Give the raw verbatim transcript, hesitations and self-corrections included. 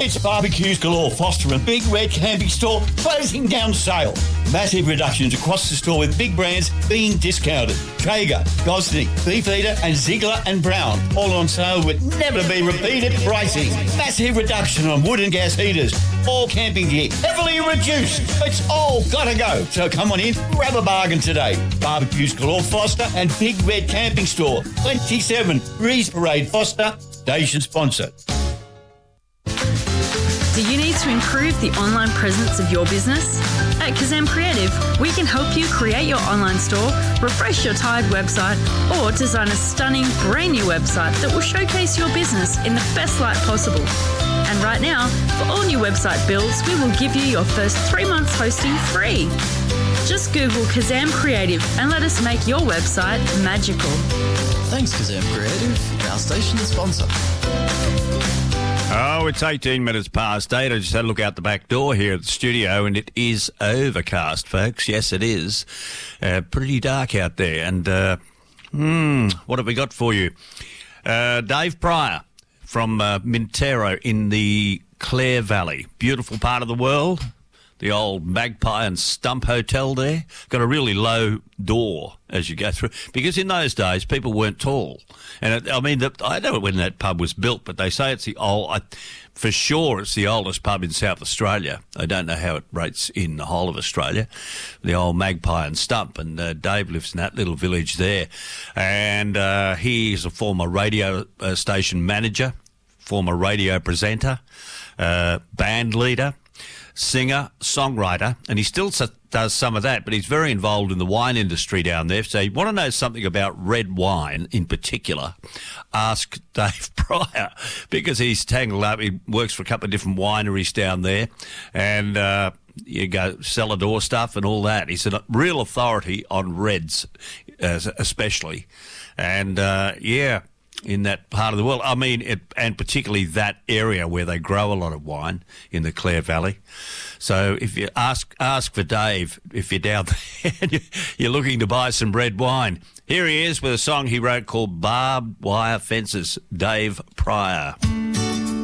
It's Barbecues Galore, Foster and Big Red Camping Store closing down sale. Massive reductions across the store with big brands being discounted. Traeger, Gosney, Beefeater and Ziegler and Brown. All on sale with never-be-repeated pricing. Massive reduction on wood and gas heaters. All camping gear heavily reduced. It's all gotta go. So come on in, grab a bargain today. Barbecues Galore, Foster and Big Red Camping Store. twenty-seven Breeze Parade, Foster. Station sponsor. Do you need to improve the online presence of your business? At Kazam Creative, we can help you create your online store, refresh your tired website, or design a stunning brand new website that will showcase your business in the best light possible. And right now, for all new website builds, we will give you your first three months hosting free. Just Google Kazam Creative and let us make your website magical. Thanks, Kazam Creative, our station sponsor. Oh, it's eighteen minutes past eight. I just had a look out the back door here at the studio, and it is overcast, folks. Yes, it is. Uh, pretty dark out there. And uh, hmm, what have we got for you? Uh, Dave Pryor from uh, Mintero in the Clare Valley. Beautiful part of the world. The old Magpie and Stump Hotel there. Got a really low door as you go through. Because in those days, people weren't tall. And, it, I mean, the, I don't know when that pub was built, but they say it's the old... I, for sure, it's the oldest pub in South Australia. I don't know how it rates in the whole of Australia. The old Magpie and Stump. And uh, Dave lives in that little village there. And uh, he is a former radio uh, station manager, former radio presenter, uh, band leader, singer, songwriter, and he still does some of that, but he's very involved in the wine industry down there. So you want to know something about red wine in particular, ask Dave Pryor, because he's tangled up. He works for a couple of different wineries down there, and uh, you go cellar-door stuff and all that. He's a real authority on reds, uh, especially. And, uh, yeah... in that part of the world. I mean, it, and particularly that area where they grow a lot of wine in the Clare Valley. So if you ask ask for Dave, if you're down there and you're looking to buy some red wine, here he is with a song he wrote called Barbed Wire Fences, Dave Pryor.